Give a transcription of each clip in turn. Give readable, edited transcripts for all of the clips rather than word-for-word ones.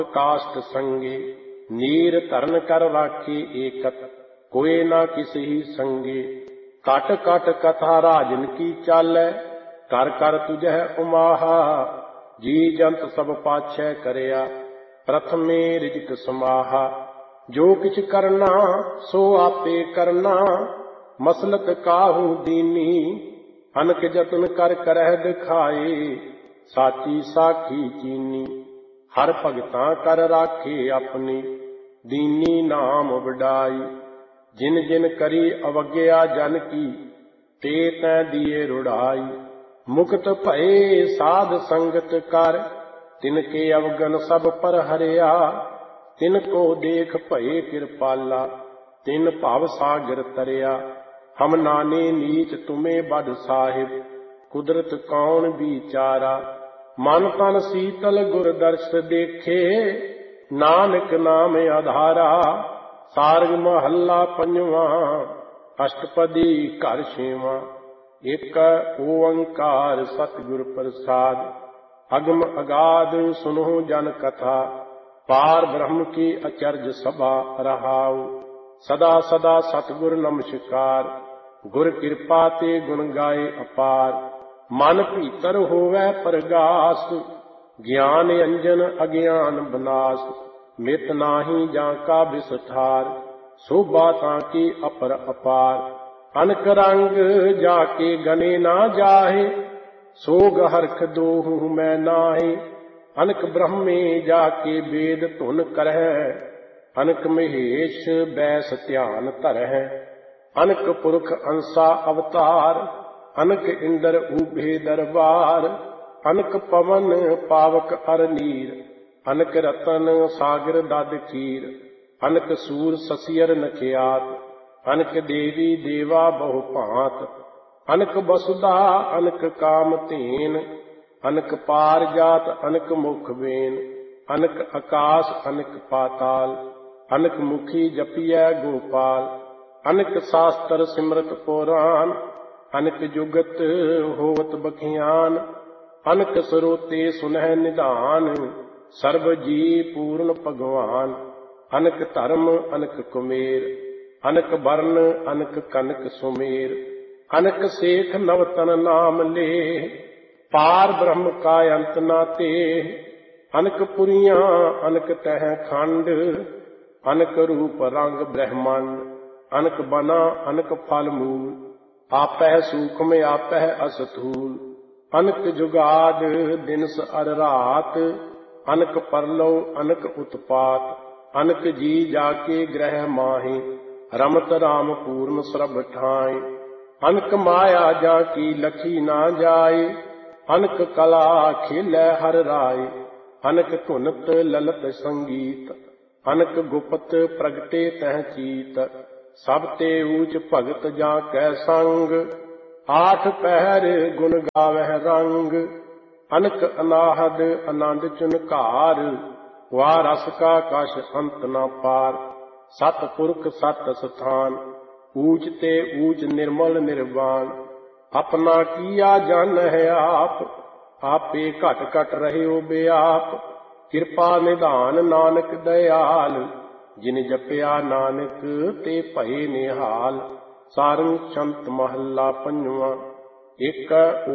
काष्ट संगे, नीर तरन कर राखे एकत, कोई ना किसी ही संगे। कट कट कथा राजन की चालै, कर कर तुझह उमाहा। जी जंत सब पाछै करया, प्रथमे रिजक समाहा। जो किछ करना सो आपे करना, मसलत काहू दीनी। अनक जतन कर करह दिखाए, साची साखी चीनी। हर भगतां कर राखे अपनी, दीनी नाम वडाई। जिन जिन करी अवज्ञा जन की, ते तै दिए रुड़ाई। मुक्त भये साध संगत कर, तिनके अवगन सब पर हरिया। तिनको देख भये कृपाला, तिन भव सागर तरया। हम नाने नीच तुम्हें बड साहिब, कुदरत कौन बिचारा। मन तन शीतल गुर दर्श देखे, नानक नाम आधारा। सारग महला पंजवा, अष्टपदी घर छेवां। एक ओंकार सतगुर प्रसाद, अगम अगाध सुनो जन कथा। पार ब्रह्म की अचरज सभा रहाऊ, सदा सदा सतगुर नमस्कार। गुर कृपा ते गुण गाए अपार, मन भीतर होवै प्रगास। ज्ञान अंजन अज्ञान बनास, मित नाही जाका विस्तार। शोभा ताकी अपर अपार, अनक रंग जाके गने ना जाहे। सोग हरख दोहु मैं नाहे, अनक ब्रह्मे जाके वेद धुन करह। अनक महेश बैस ध्यान धरह, अनक पुरख अंसा अवतार। अनक इंद्र ऊभे दरबार, अनक पवन पावक अर नीर। अनक रतन सागर दद खीर, अनक सूर ससियर नखियात। अनक देवी देवा बहु भांत, अनक वसुधा अनक कामधेन। अनक पार जात अनक मुख वेन, अनक आकाश अनक पाताल। अनक मुखी जपिय गोपाल, अनक शास्त्र सिमरत पुराण। अनक जुगत होवत बखियान, अनक सरोते सुनह निधान। सर्व जी पूर्ण भगवान, अनक धर्म अनक कुमेर। अनक वर्ण अनक कनक सुमेर, अनक सेठ नवतन नाम ले। पार ब्रह्म का अंत ना ते, अनक पुरियां अनक तह खंड। अनक रूप रंग ब्रह्मांड, अनक बना अनक फल मूल। आपह सूक्ष्म आपह अस्थूल, अनक जुगाद दिनस अर रात। अनक परलो अनक उत्पात, अनक जी जाके ग्रह माहे। रमत राम पूर्ण सरब ठाए, अनक माया जाकी लखी ना जाए। अनक कला खेलै हर राय, अनक धुनत ललत संगीत। अनक गुप्त प्रगटे तह चीत, सब ते ऊच भगत जा कै संग। आठ पहर गुण गावह रंग, अनक अनाहद आनंद चुनकार। वा रस का कश अंत न पार, सत पुरख सत स्थान। ऊच ते ऊच निर्मल निर्वाण, अपना किया जान है आप। आपे घट घट रहे हो बेआप, कृपा निधान नानक दयाल। जिन जपया नानक ते भये निहाल। सारंग संत महला पंजवा, एक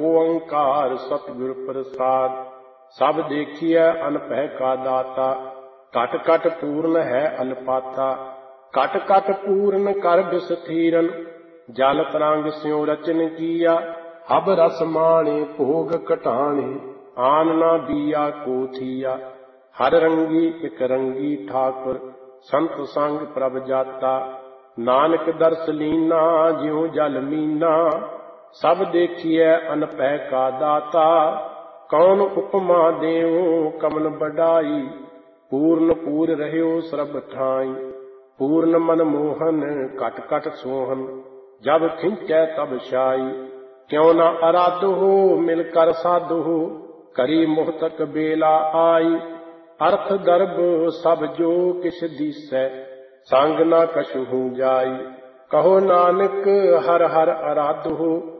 ओंकार सतगुर प्रसाद। सब देखिए अनपह का दाता, घट घट पूर्ण है अनपाता। घट घट पूर्ण कर विस्थिरन, जल तरंग स्यों रचन किया। हब रस माणे भोग कटाणे, आन ना दिया को थिया। हर रंगी एक रंगी ठाकुर, संत संग प्रभ जाता। नानक दर्श लीना ज्यों जल मीना, सब देखिए अनपह का दाता। कौन उपमा देवो कमन बढ़ाई, पूर्ण पूर रह्यो सरब ठाई। पूर्ण मन मोहन घट घट सोहन, जब खिंचै तब शाई। क्यों न आराधो हो मिलकर साधो, करी मोहतक बेला आई। अर्थ दर्भ सब जो किस दिसै, संग न कछु जाई। कहो नानक हर हर आराधो,